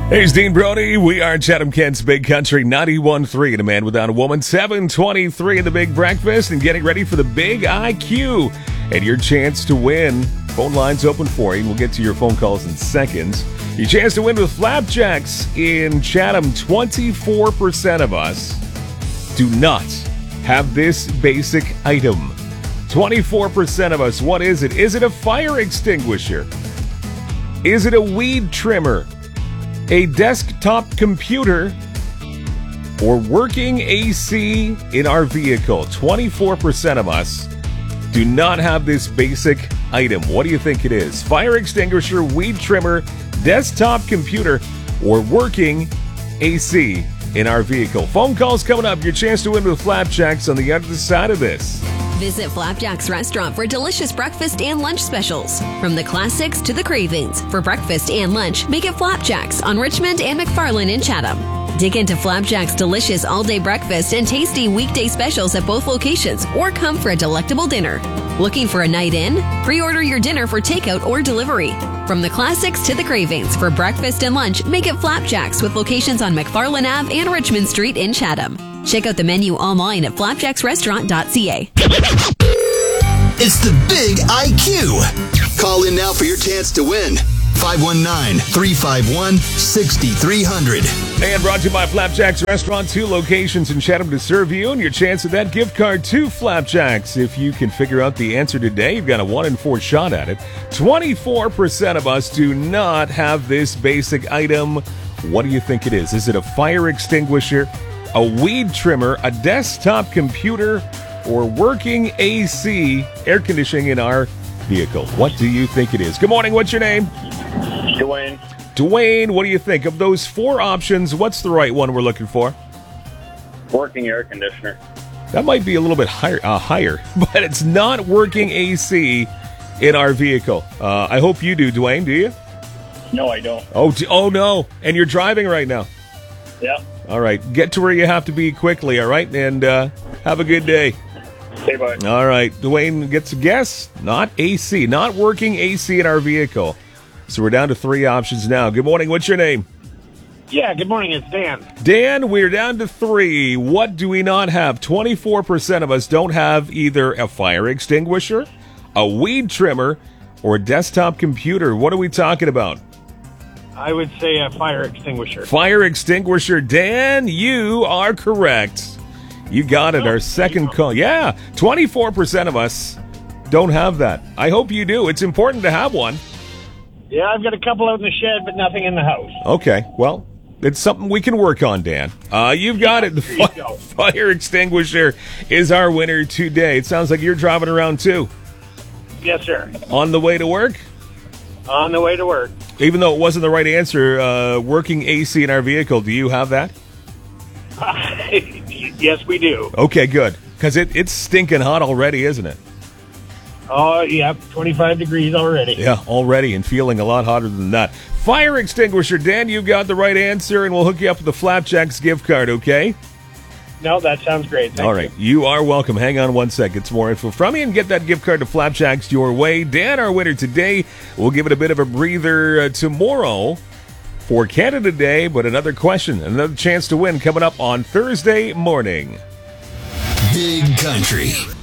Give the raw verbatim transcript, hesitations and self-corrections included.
Hey, it's Dean Brody. We are Chatham-Kent's Big Country ninety-one point three and a man without a woman. seven twenty-three in the Big Breakfast and getting ready for the Big I Q and your chance to win. Phone lines open for you. We'll get to your phone calls in seconds. Your chance to win with Flapjacks in Chatham. twenty-four percent of us do not have this basic item. twenty-four percent of us. What is it? Is it a fire extinguisher? Is it a weed trimmer? A desktop computer, or working A C in our vehicle? twenty-four percent of us do not have this basic item. What do you think it is? Fire extinguisher, weed trimmer, desktop computer, or working A C in our vehicle? Phone calls coming up. Your chance to win with Flapjacks on the other side of this. Visit Flapjacks Restaurant for delicious breakfast and lunch specials. From the classics to the cravings. For breakfast and lunch, make it Flapjacks on Richmond and McFarland in Chatham. Dig into Flapjacks' delicious all-day breakfast and tasty weekday specials at both locations, or come for a delectable dinner. Looking for a night in? Pre-order your dinner for takeout or delivery. From the classics to the cravings. For breakfast and lunch, make it Flapjacks with locations on McFarland Avenue and Richmond Street in Chatham. Check out the menu online at flapjacks restaurant dot c a. It's the Big I Q. Call in now for your chance to win. five one nine, three five one, six three zero zero. And brought to you by Flapjacks Restaurant. Two locations in Chatham to serve you, and your chance at that gift card to Flapjacks. If you can figure out the answer today, you've got a one in four shot at it. twenty-four percent of us do not have this basic item. What do you think it is? Is it a fire extinguisher, a weed trimmer, a desktop computer, or working A C, air conditioning in our vehicle? What do you think it is? Good morning. What's your name? Dwayne. Dwayne, what do you think? Of those four options, what's the right one we're looking for? Working air conditioner. That might be a little bit higher, uh, higher, but it's not working A C in our vehicle. Uh, I hope you do, Dwayne. Do you? No, I don't. Oh, d- oh no. And you're driving right now. Yeah. All right. Get to where you have to be quickly, all right? And uh, have a good day. Say bye. All right. Dwayne gets a guess. Not A C. Not working A C in our vehicle. So we're down to three options now. Good morning. What's your name? Yeah, good morning. It's Dan. Dan, we're down to three. What do we not have? twenty-four percent of us don't have either a fire extinguisher, a weed trimmer, or a desktop computer. What are we talking about? I would say a fire extinguisher. Fire extinguisher. Dan, you are correct. You got it. Our second call. Yeah, twenty-four percent of us don't have that. I hope you do. It's important to have one. Yeah, I've got a couple out in the shed, but nothing in the house. Okay, well, it's something we can work on, Dan. Uh, you've got it. The There you fi- go. fire extinguisher is our winner today. It sounds like you're driving around too. Yes, sir. On the way to work? On the way to work. Even though it wasn't the right answer, uh, working A C in our vehicle, do you have that? Yes, we do. Okay, good. Because it, it's stinking hot already, isn't it? Oh, yeah, twenty-five degrees already. Yeah, already, and feeling a lot hotter than that. Fire extinguisher. Dan, you got the right answer, and we'll hook you up with the Flapjacks gift card, okay? No, that sounds great. Thank All right, you. you are welcome. Hang on one sec. Get some more info from you and get that gift card to Flapjacks your way. Dan, our winner today. We'll give it a bit of a breather uh, tomorrow for Canada Day, but another question, another chance to win coming up on Thursday morning. Big Country.